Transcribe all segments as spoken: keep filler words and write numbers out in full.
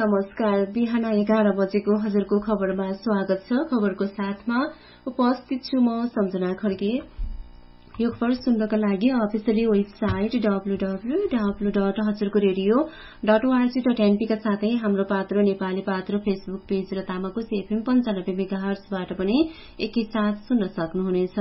नमस्कार। बिहान एघार बजेको हजुरको खबरमा स्वागत छ। खबरको साथमा उपस्थित छु म सम्झना खड्गे। यो खबर सुन्नका लागि officially website W W W dot हजुरको radio dot ORG dot NP का साथै हाम्रो पात्र नेपाली पात्र फेसबुक पेज र तामाकोस एफएम पन्चानब्बे मेगाहर्जबाट पनि एकैसाथ सुन्न सक्नुहुनेछ।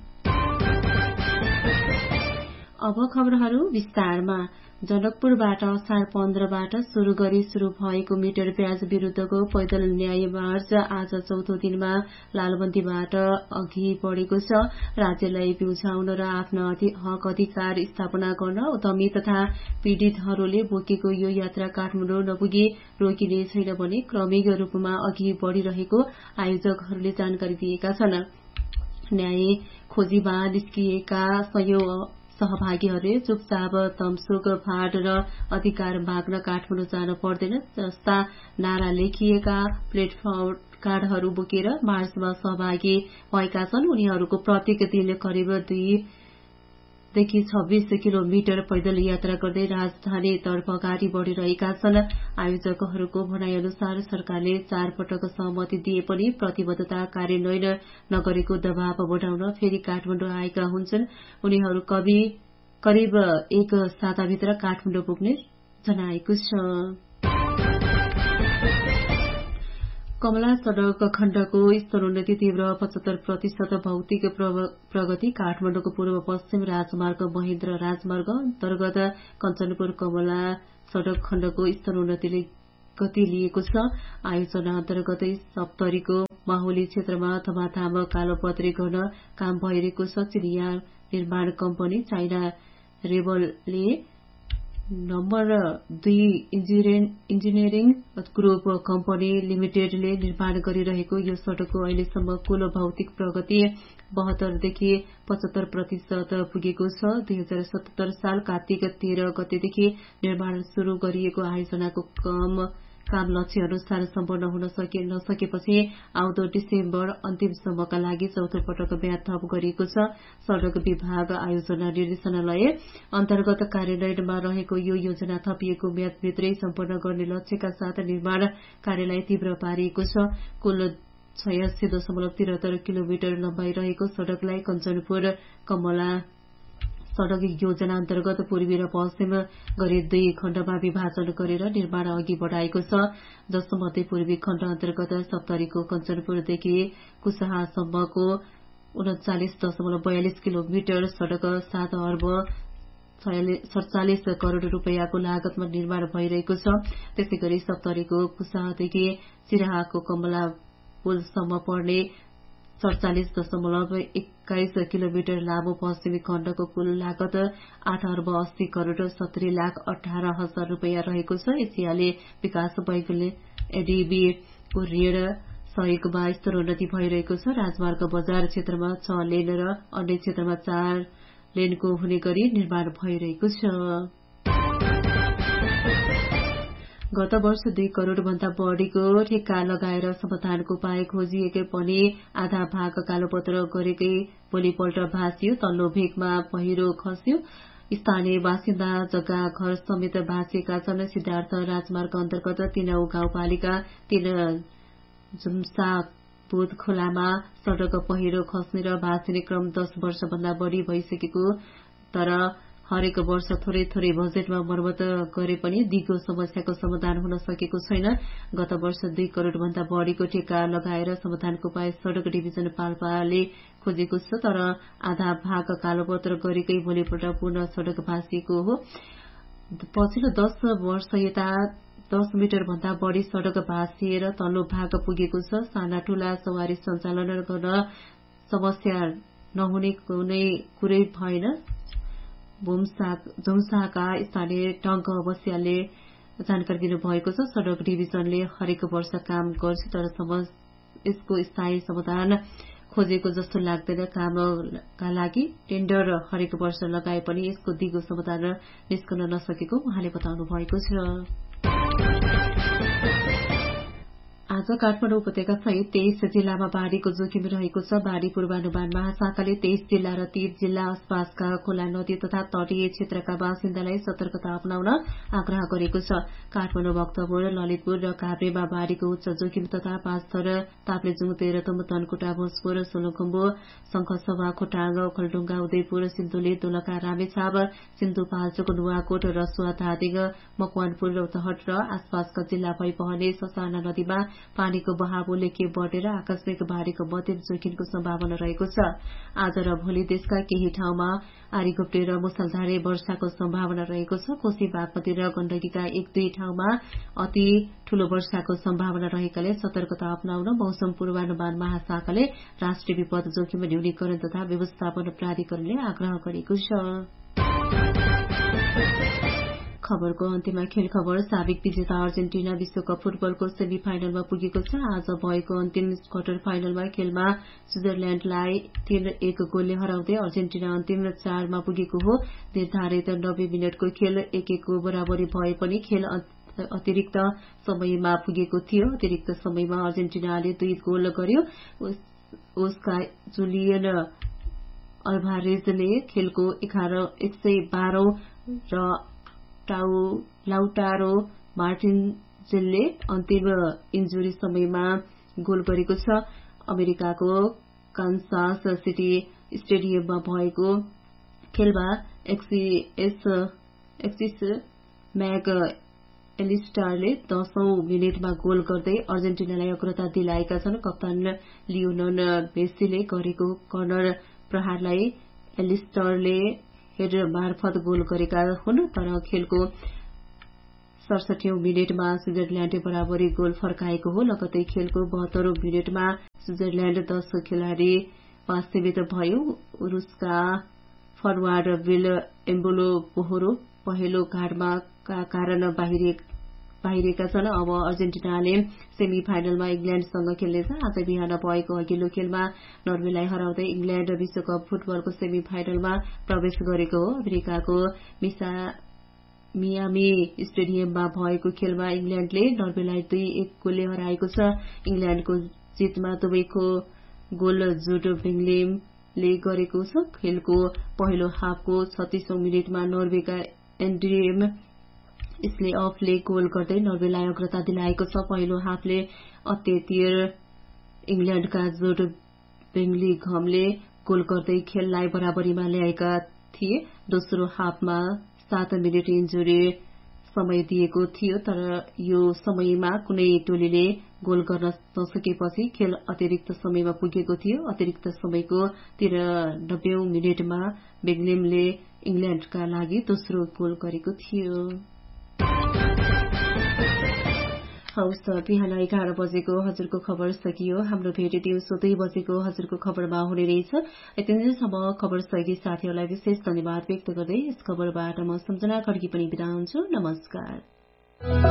अब खबरहरू विस्तारमा। जनकपुरबाट असार पन्ध्रबाट शुरू गरी शुरू भएको मिटर ब्याज विरूद्धको पैदल न्याय मार्च आज चौथो दिनमा लालबन्दीबाट अघि बढेको छ। राज्यलाई बिउझाउन र आफ्ना हक अधिकार स्थापना गर्न उद्यमी तथा पीड़ितहरूले बोकेको यो यात्रा काठमाडौँ नपुगी रोकिने छैन भने क्रमिक रूपमा अघि बढ़िरहेको आयोजकहरूले जानकारी दिएका छन्। न्याय खोजीमा निस्किएका सयौं सहभागीहरूले चुपचाप तमसुक फाँड र अधिकार माग्न काठमाडौँ जान पर्दैन जस्ता नारा लेखिएका प्लेटफर्म कार्डहरू बोकेर मार्चमा सहभागी भएका छन्। उनीहरूको प्रत्येक दिन करिब दुई देखि छब्बीस किलोमिटर पैदल यात्रा गर्दै राजधानी तर्फ अगाडि बढ़िरहेका छन्। आयोजकहरूको भनाइ अनुसार सरकारले चार पटक सहमति दिए पनि प्रतिबद्धता कार्यान्वयन नगरेको दबाव बढाउन फेरि काठमाडौँ आएका हुन्छन्। उनीहरू कवि करिब एक साताभित्र काठमाडौँ पुग्ने जनाएको छ। कमला सड़क खण्डको स्तरोन्नति तीव्र पचहत्तर प्रतिशत भौतिक प्रगति। काठमाडौँको पूर्व पश्चिम राजमार्ग महेन्द्र राजमार्ग अन्तर्गत कञ्चनपुर कमला सड़क खण्डको स्तरोन्नतिले गति लिएको छ। आयोजना अन्तर्गत सप्तरीको माहुली क्षेत्रमा थमाथाम कालोपत्री गर्न काम भइरहेको छ। चिनिया निर्माण कम्पनी चाइना रेबलले नम्बर दुई इन्जिनियरिङ ग्रुप कम्पनी लिमिटेडले निर्माण गरिरहेको यो सड़कको अहिलेसम्म कुल भौतिक प्रगति बहत्तरदेखि पचहत्तर प्रतिशत पुगेको छ। दुई हजार सतहत्तर साल कार्तिक तेह्र गतेदेखि निर्माण शुरू गरिएको आयोजनाको कम काम लक्ष्य अनुसार सम्पन्न हुन सके नसकेपछि आउँदो डिसेम्बर अन्तिमसम्मका लागि चौथो पटक म्याद थप गरिएको छ। सड़क विभाग आयोजना निर्देशनालय अन्तर्गत कार्यान्वयनमा रहेको यो योजना थपिएको म्यादभित्रै सम्पन्न गर्ने लक्ष्यका साथ निर्माण कार्यलाई तीव्र पारिएको छ। कुल छयासी दशमलव त्रिहत्तर किलोमिटर लम्बाई रहेको सड़कलाई कञ्चनपुर कमला सड़क योजना अन्तर्गत पूर्वी र पश्चिम गरी दुई खण्डमा विभाजन गरेर निर्माण अघि बढ़ाएको छ, जसमध्ये पूर्वी खण्ड अन्तर्गत सप्तरीको कञ्चनपुरदेखि कुसाहासम्मको उन्चालिस दशमलव बयालिस किलोमिटर सड़क सात अर्ब सड़चालिस करोड़ रूपियाँको लागतमा निर्माण भइरहेको छ। त्यसै गरी सप्तरीको कुसाहादेखि सिराहाको कमला पुलसम्म पर्ने सड़चालिस दशमलव एक्काइस किलोमिटर लामो पश्चिमी खण्डको कुल लागत आठ अर्ब अस्सी करोड़ सत्तरी लाख अठार हजार रूपियाँ रहेको छ। एसियाले विकास बैंकले एडीबी को ऋण सहयोगमा स्तरोन्नति भइरहेको छ। राजमार्ग बजार क्षेत्रमा छ लेन र अन्य क्षेत्रमा चार लेनको हुने गरी निर्माण भइरहेको छ। गत वर्ष दुई करोड़ भन्दा बढ़ीको ठेक्का लगाएर समाधानको उपाय खोजिएकै पनि आधा भाग कालोपत्र गरेकै भोलिपल्ट भासियो। तल्लो भेगमा पहिरो खस्यो। स्थानीय बासिन्दा जग्गा घर समेत भासिएका छन्। सिद्धार्थ राजमार्ग अन्तर्गत तीन गाउँपालिका तीन जुम्सा बोध खोलामा सड़क पहिरो खस्ने र भासिने क्रम दश वर्ष भन्दा बढ़ी भइसकेको, तर हरेक वर्ष थोरै थोरै बजेटमा मर्मत गरे पनि दिगो समस्याको समाधान हुन सकेको छैन। गत वर्ष दुई करोड़ भन्दा बढ़ीको ठेक्का लगाएर समाधानको उपाय सड़क डिभिजन पाल्पाले खोजेको छ, तर आधा भाग कालोपत्र गरेकै भोलिपल्ट पूर्ण सड़क भासिएको हो। पछिल्लो दश वर्ष यता दश मिटर भन्दा बढ़ी सड़क भासिएर तल्लो भाग पुगेको छ। साना ठूला सवारी सञ्चालन गर्न समस्या नहुने कुनै कुरै भएन। झुम्साका स्थानीय टंक अवस्याले जानकारी दिनुभएको छ। सड़क डिभिजनले हरेक वर्ष काम गर्छ, तर यसको स्थायी समाधान खोजेको जस्तो लाग्दैन। कामका लागि टेन्डर हरेक वर्ष लगाए पनि यसको दिगो समाधान निस्कन नसकेको उहाँले बताउनु भएको छ। आज काठमाडौँ उपत्यका सहित तेइस जिल्लामा बाढ़ीको जोखिम रहेको छ। बाढ़ी पूर्वानुमान महाशाखाले तेइस जिल्ला र तीस जिल्ला आसपासका खोला नदी तथा तटीय क्षेत्रका बासिन्दालाई सतर्कता अपनाउन आग्रह गरेको छ। काठमाडौँ, भक्तपुर, ललितपुर र काभ्रेमा बाढ़ीको उच्च जोखिम तथा पाँचथर, ताप्लेजुङ, तेह्रथुम, धनकुटा, भोजपुर, सोलुखुम्बु, शंखसभा, खोटाङ, ओखलढुङ्गा, उदयपुर, सिन्धुली, दोलखा, रामेछाप, सिन्धुपाल्चोक, नुवाकोट, रसुवा, धादिङ, मकवानपुर, रौतहट र आसपासका जिल्ला भइपहने ससाना नदीमा पानीको बहाव उल्लेख्य बढेर आकस्मिक बाढ़ीको बढ्दो जोखिमको सम्भावना रहेको छ। आज र भोलि देशका केही ठाउँमा आँधीघुप्टे र मुसलधारे वर्षाको सम्भावना रहेको छ। कोशी, बागमती र गण्डकीका एक दुई ठाउँमा अति ठूलो वर्षाको सम्भावना रहेकाले सतर्कता अपनाउन मौसम पूर्वानुमान महाशाखाले राष्ट्रिय विपद जोखिम न्यूनीकरण तथा व्यवस्थापन प्राधिकरणले आग्रह गरेको छ। खबरको अन्त्यमा खेल खबर। साबिक विजेता अर्जेन्टिना विश्वकप फुटबलको सेमी फाइनलमा पुगेको छ। आज भएको अन्तिम क्वार्टर फाइनलमा खेलमा स्विजरल्याण्डलाई तीन एक गोलले हराउँदै अर्जेन्टिना अन्तिम चारमा पुगेको हो। निर्धारित नब्बे मिनटको खेल एक एकको बराबरी भए पनि खेल अतिरिक्त समयमा पुगेको थियो। अतिरिक्त समयमा अर्जेन्टिनाले दुई गोल गर्यो। उसका जुलियन अल्भारेजले खेलको एक सय बाह्रौं र लाउटारो मार्टिन्जेलले अन्तिम इन्जुरी समयमा गोल गरेको छ। अमेरिकाको कान्सास सिटी स्टेडियममा भएको खेलमा एक्सिस म्याग एलिस्टारले दशौं मिनेटमा गोल गर्दै अर्जेन्टिनालाई अग्रता दिलाएका छन्। कप्तान लियोनल मेसीले गरेको कर्नर प्रहारलाई एलिस्टरले हेड मार्फत गोल गरेका हुन्। तर खेलको सडसठौं मिनेटमा स्विजरल्याण्डले बराबरी गोल फर्काएको हो। लगतै खेलको बहत्तरौं मिनेटमा स्विजरल्याण्ड दश खेलाड़ी वास्तवित भयो। रुसका फरवार्ड विल एम्बोलो पोहोरो पहिलो कार्डमा का कारण बाहिरिएका छन्। अब अर्जेन्टिनाले सेमी फाइनलमा इंग्ल्याण्डसँग खेल्नेछ। आज बिहान भएको अघिल्लो खेलमा नर्वेलाई हराउँदै इंग्ल्याण्ड विश्वकप फुटबलको सेमी फाइनलमा प्रवेश गरेको हो। अमेरिकाको मियामी स्टेडियममा भएको खेलमा इंग्ल्याण्डले नर्वेलाई दुई एक गोलले हराएको छ। इंग्ल्याण्डको जितमा दुवैको गोल जुड बेलिङले गरेको छ। खेलको पहिलो हाफको छत्तीसौं मिनेटमा नर्वेका एन्ड्रियम स्लेअफले गोल गर्दै नर्वेलाई अग्रता दिलाएको छ। पहिलो हाफले अत्यतिर इंग्ल्याण्डका जुड बेलिङले गोल गर्दै खेललाई बराबरीमा ल्याएका थिए। दोस्रो हाफमा सात मिनेट इन्जुरी समय दिएको थियो, तर यो समयमा कुनै टोलीले गोल गर्न नसकेपछि खेल अतिरिक्त समयमा पुगेको थियो। अतिरिक्त समयको तिरानब्बेौं मिनेटमा बेलिङले इंग्ल्याण्डका लागि दोस्रो गोल गरेको थियो। हौस् त बिहान एघार बजेको हजुरको खबर सकियो। हाम्रो भेट दिउँसो दुई बजेको हजुरको खबरमा हुने रहेछ। यतिन्जेलसम्म खबर सहयोगी साथीहरूलाई विशेष धन्यवाद व्यक्त गर्दै यस खबरबाट म सम्झना खड्की पनि बिदा हुन्छु। नमस्कार।